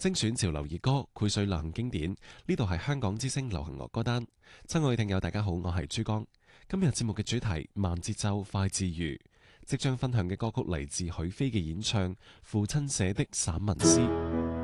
精選潮流熱歌，繪水流行經典。呢度係香港之聲流行樂歌單。親愛嘅聽友，大家好，我係珠江。今日節目嘅主題慢節奏快自愈，即將分享嘅歌曲嚟自許飛嘅演唱《父親寫的散文詩》。